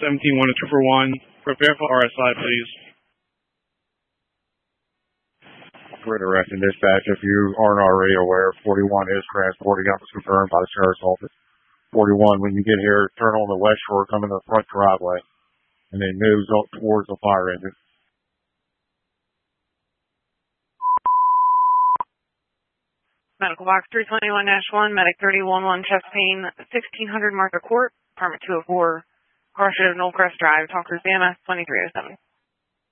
17-1 to Trooper 1. Prepare for RSI, please. For direction dispatch, if you aren't already aware, 41 is transporting up as confirmed by the Sheriff's Office. 41, when you get here, turn on the west shore, come in the front driveway, and then moves up towards the fire engine. Medical box 321-1, medic 3011, chest pain, 1600 Martha Court, apartment 204, Carson, Knollcrest Drive, Talkers, Bama, 2307.